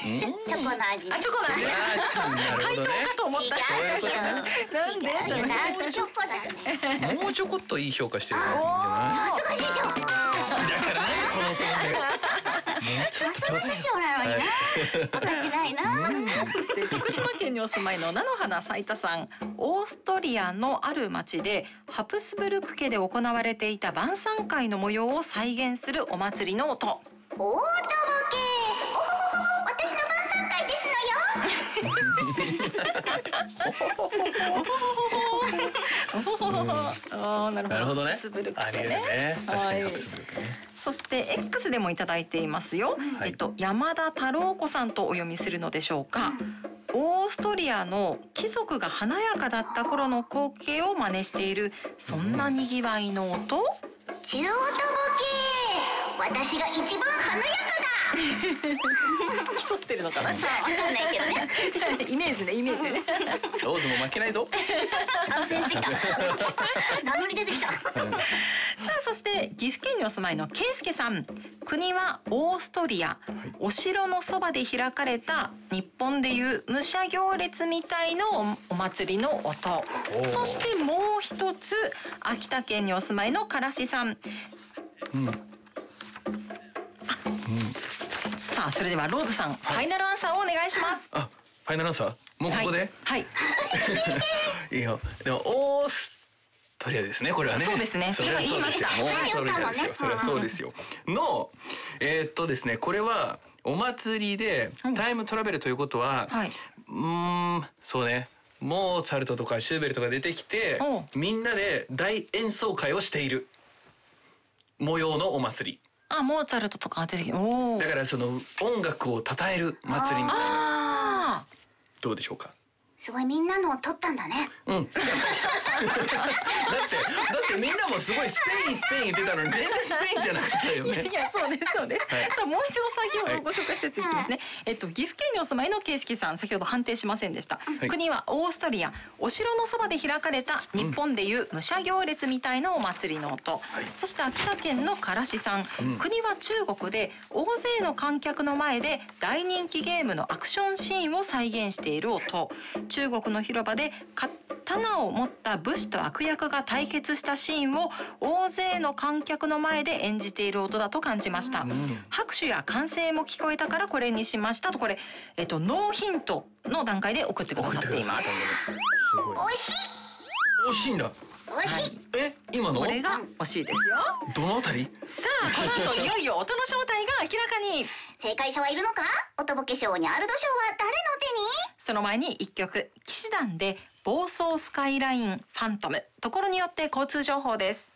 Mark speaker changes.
Speaker 1: チョコの味。
Speaker 2: あ、チョコの味。回答かと思った。
Speaker 1: 違うよ。
Speaker 2: なんで？
Speaker 1: ダークチョコだね。
Speaker 3: もうちょこっといい評価してるんじゃ
Speaker 1: さすが師匠。
Speaker 3: ない？だからね、この点で。
Speaker 1: さすが師匠なのにな。分かってないな。
Speaker 2: そして福島県にお住まいの菜の花斉田さん、オーストリアのある町でハプスブルク家で行われていた晩餐会の模様を再現するお祭りの音。
Speaker 1: 大とぼけ。おほほほ、私の晩餐会ですのよ。
Speaker 2: なるほどね。ハプスブルク家ね。
Speaker 3: 確かにハプスブルクね。
Speaker 2: そして X でもいただいていますよ。山田太郎子さんとお読みするのでしょうか。オーストリアの貴族が華やかだった頃の光景を真似している、そんなにぎわいの音。
Speaker 1: 中とぼけ。私が一番華やかだ。
Speaker 2: 競ってるのかな。
Speaker 1: わかんないけどね。
Speaker 2: イメージね。
Speaker 3: ローズも負けないぞ。
Speaker 1: 参戦してきた。名乗り出てきた。さ
Speaker 2: あ、そして岐阜県にお住まいの圭介さん。国はオーストリア。お城のそばで開かれた日本でいう武者行列みたいのお祭りの音。そしてもう一つ、秋田県にお住まいのからしさん。さあ、それではローズさん、ファイナルアンサーをお願いします。
Speaker 3: あ、ファイナルアンサー？もうここで？
Speaker 2: はい。
Speaker 3: いいよ。でもオーストリアですね、これはね。
Speaker 2: そうですね。それは言いました。
Speaker 3: オーストリアですよ。それはそうですよ。のですね、これはお祭りでタイムトラベルということは、そうね。モーツァルトとかシューベルトが出てきて、みんなで大演奏会をしている模様のお祭り。
Speaker 2: あ、モーツァルトとか出てきて、だ
Speaker 3: からその音楽を称える祭りみたいな。どうでしょうか。
Speaker 1: すごいみんなのを取ったんだね。
Speaker 3: だってみんなもすごいスペイン言ってたのに全然スペインじゃなかったよね。
Speaker 2: いや、そうです。さあ、もう一度先ほどご紹介したやついきますね。岐阜県にお住まいの圭介さん、先ほど判定しませんでした。国はオーストリア。お城のそばで開かれた日本でいう武者行列みたいなお祭りの音。そして秋田県のからしさん。国は中国で大勢の観客の前で大人気ゲームのアクションシーンを再現している音。中国の広場で刀を持った武士と悪役が対決したシーンを大勢の観客の前で演じている音だと感じました。拍手や歓声も聞こえたからこれにしましたと、これ、ノーヒントの段階で送ってくださっています。
Speaker 1: 惜しい。
Speaker 3: 惜しいんだ。
Speaker 1: 惜しい。
Speaker 3: 今の？
Speaker 2: これが惜しいですよ。
Speaker 3: どのあたり？
Speaker 2: さあ、この後いよいよ音の正体が明らかに。
Speaker 1: 正解者はいるのか？おとぼけ賞にアルド賞は誰の手に？
Speaker 2: その前に一曲、騎士団で暴走スカイラインファントム。ところによって交通情報です。